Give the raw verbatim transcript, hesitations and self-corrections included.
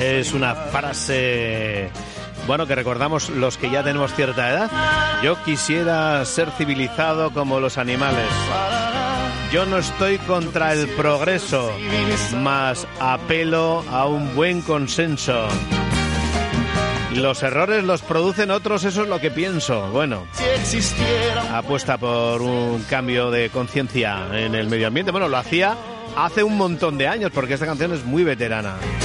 Es una frase, bueno, que recordamos los que ya tenemos cierta edad. Yo quisiera ser civilizado como los animales. Yo no estoy contra el progreso, mas apelo a un buen consenso. Los errores los producen otros, eso es lo que pienso. Bueno, apuesta por un cambio de conciencia en el medio ambiente. Bueno, lo hacía hace un montón de años, porque esta canción es muy veterana.